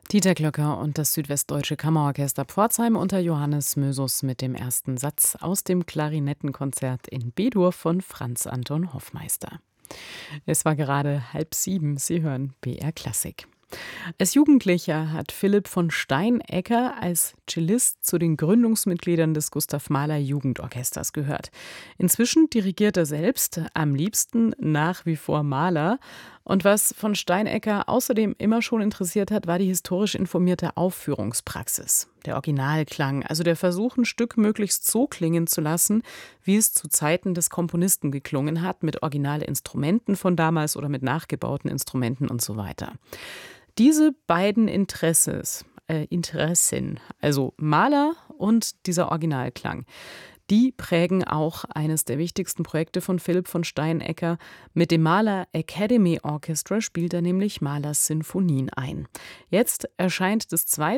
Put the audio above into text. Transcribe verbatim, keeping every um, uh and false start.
Dieter Glöcker und das Südwestdeutsche Kammerorchester Pforzheim unter Johannes Mösus mit dem ersten Satz aus dem Klarinettenkonzert in B-Dur von Franz Anton Hoffmeister. Es war gerade halb sieben. Sie hören B R Klassik. Als Jugendlicher hat Philipp von Steinecker als Cellist zu den Gründungsmitgliedern des Gustav Mahler Jugendorchesters gehört. Inzwischen dirigiert er selbst, am liebsten nach wie vor Mahler. Und was von Steinecker außerdem immer schon interessiert hat, war die historisch informierte Aufführungspraxis. Der Originalklang, also der Versuch, ein Stück möglichst so klingen zu lassen, wie es zu Zeiten des Komponisten geklungen hat, mit Originalinstrumenten von damals oder mit nachgebauten Instrumenten und so weiter. Diese beiden Interesses, äh, Interessen, also Mahler und dieser Originalklang, die prägen auch eines der wichtigsten Projekte von Philipp von Steinecker. Mit dem Mahler Academy Orchestra spielt er nämlich Mahlers Sinfonien ein. Jetzt erscheint das zweite